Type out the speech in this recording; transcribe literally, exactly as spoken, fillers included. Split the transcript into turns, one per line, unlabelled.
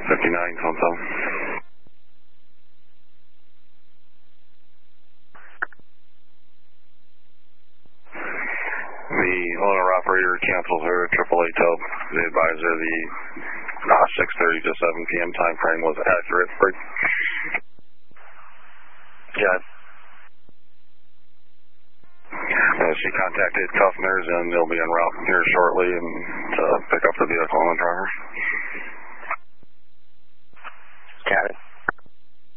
fifty-nine, phone seven. The owner operator cancels her triple A tow. The advisor, the uh, six thirty to seven P M time frame was accurate. For, yeah. Uh, she contacted Kuffner's and they'll be en route here shortly and to pick up the vehicle and the driver.
Got it.